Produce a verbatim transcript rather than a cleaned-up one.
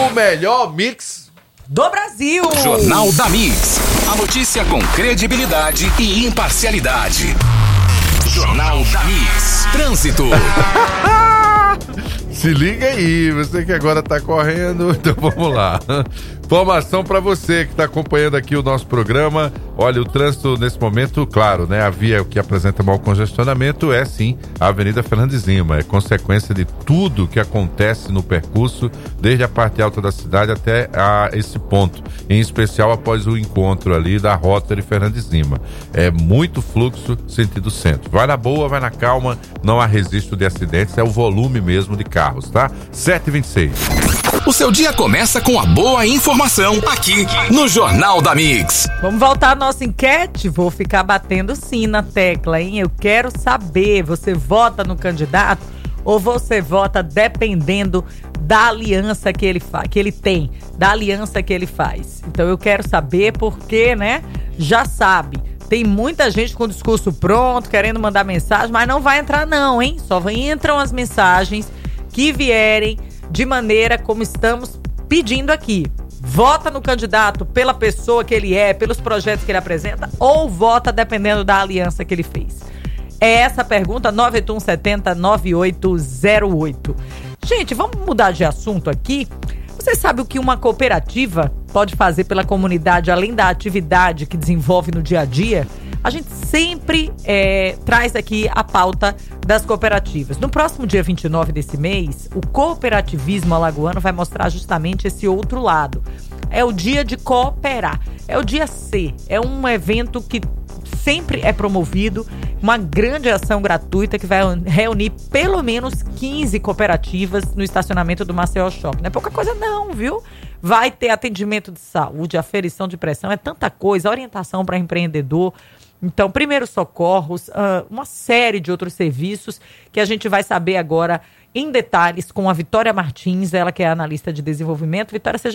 o melhor mix do Brasil. Jornal da Mix. A notícia com credibilidade e imparcialidade. Jornal da Mix. Trânsito. Se liga aí, você que agora tá correndo, então vamos lá. Informação para você que está acompanhando aqui o nosso programa. Olha, o trânsito nesse momento, claro, né? A via que apresenta mau congestionamento é sim a Avenida Fernandes Lima. É consequência de tudo que acontece no percurso, desde a parte alta da cidade até a esse ponto. Em especial após o encontro ali da rota de Fernandes Lima. É muito fluxo sentido centro. Vai na boa, vai na calma, não há registro de acidentes, é o volume mesmo de carros, tá? sete e vinte e seis. O seu dia começa com a boa informação aqui no Jornal da Mix. Vamos voltar à nossa enquete? Vou ficar batendo sim na tecla, hein? Eu quero saber, você vota no candidato ou você vota dependendo da aliança que ele, fa- que ele tem, da aliança que ele faz? Então eu quero saber porque, né, já sabe, tem muita gente com o discurso pronto, querendo mandar mensagem, mas não vai entrar não, hein? Só entram as mensagens que vierem de maneira como estamos pedindo aqui. Vota no candidato pela pessoa que ele é, pelos projetos que ele apresenta, ou vota dependendo da aliança que ele fez? É essa a pergunta, nove oito um sete zero nove oito zero oito. Gente, vamos mudar de assunto aqui. Você sabe o que uma cooperativa pode fazer pela comunidade, além da atividade que desenvolve no dia a dia? A gente sempre é, traz aqui a pauta das cooperativas. No próximo dia vinte e nove desse mês, o cooperativismo alagoano vai mostrar justamente esse outro lado. É o dia de cooperar, é o dia C, é um evento que sempre é promovido, uma grande ação gratuita que vai reunir pelo menos quinze cooperativas no estacionamento do Maceió Shopping. Não é pouca coisa não, viu? Vai ter atendimento de saúde, aferição de pressão, é tanta coisa, orientação para empreendedor. Então, primeiros socorros, uh, uma série de outros serviços que a gente vai saber agora em detalhes com a Vitória Martins, ela que é analista de desenvolvimento. Vitória, seja